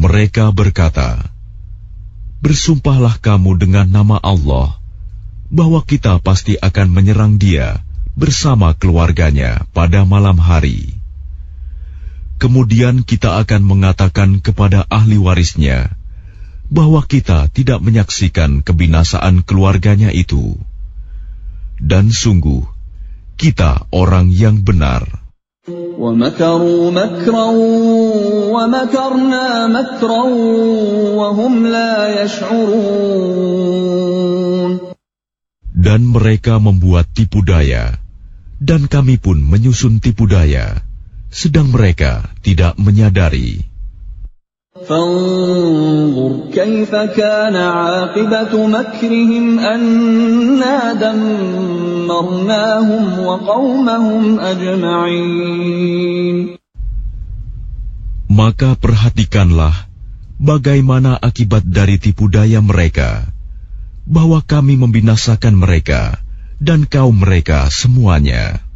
Mereka berkata, "Bersumpahlah kamu dengan nama Allah, bahwa kita pasti akan menyerang dia bersama keluarganya pada malam hari. Kemudian kita akan mengatakan kepada ahli warisnya, bahwa kita tidak menyaksikan kebinasaan keluarganya itu. Dan sungguh, kita orang yang benar." وَمَكَرُوا مَكْرًا وَمَكَرْنَا مَكْرًا وَهُمْ لَا يَشْعُرُونَ. Dan mereka membuat tipu daya, dan kami pun menyusun tipu daya, sedang mereka tidak menyadari. فانظر كيف كان عاقبة مكرهم أنا دمرناهم وقومهم أجمعين. Maka perhatikanlah bagaimana akibat dari tipu daya mereka, bahwa kami membinasakan mereka dan kaum mereka semuanya.